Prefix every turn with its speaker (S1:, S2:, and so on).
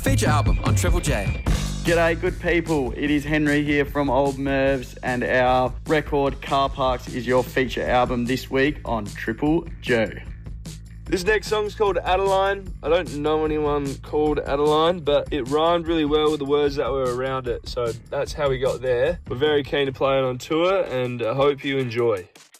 S1: Feature album on Triple J.
S2: G'day, good people. It is Henry here from Old Mervs, and our record Car Parks is your feature album this week on Triple J.
S3: This next song's called Adeline. I don't know anyone called Adeline, but it rhymed really well with the words that were around it, so that's how we got there. We're very keen to play it on tour, and I hope you enjoy.